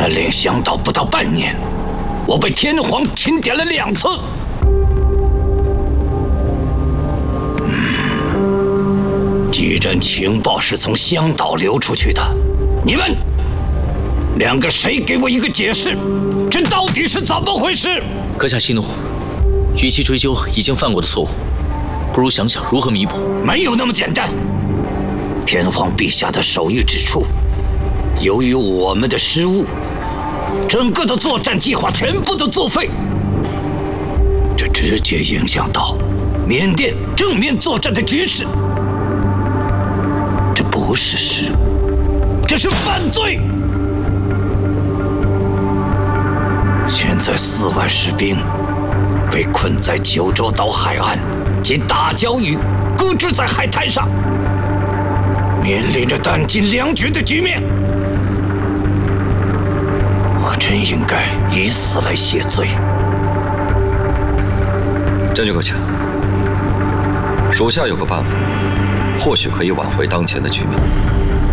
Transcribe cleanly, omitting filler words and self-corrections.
占领香岛不到半年，我被天皇钦点了2次。既然情报是从香岛流出去的，你们2个谁给我一个解释？这到底是怎么回事？ 阁下息怒，与其追究已经犯过的错误，不如想想如何弥补。 没有那么简单。天皇陛下的手谕指出，由于我们的失误，整个的作战计划全部都作废，这直接影响到缅甸正面作战的局势。这不是失误，这是犯罪。现在4万士兵被困在九州岛海岸及大礁屿，搁置在海滩上，面临着弹尽粮绝的局面。我真应该以死来谢罪。 将军阁下，属下有个办法，或许可以挽回当前的局面。